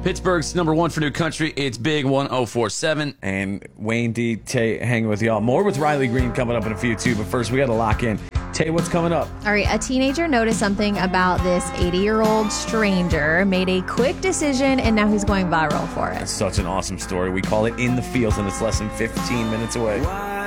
Pittsburgh's number one for new country. It's Big 1047. And Wayne D. Tay hanging with y'all. More with Riley Green coming up in a few, too. But first, we got to lock in. Tay, what's coming up? All right, a teenager noticed something about this 80-year-old stranger, made a quick decision, and now he's going viral for it. It's such an awesome story. We call it In the Fields, and it's less than 15 minutes away.